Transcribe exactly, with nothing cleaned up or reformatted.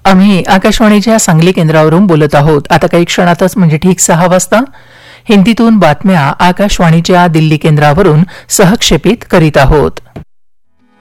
आम्ही आकाशवाणीच्या सांगली केंद्रावरून बोलत आहोत। आता काही क्षणातच म्हणजे ठीक सहा वाजता हिंदीतून बातम्या आकाशवाणीच्या दिल्ली केंद्रावरून सहक्षेपित करीत आहोत।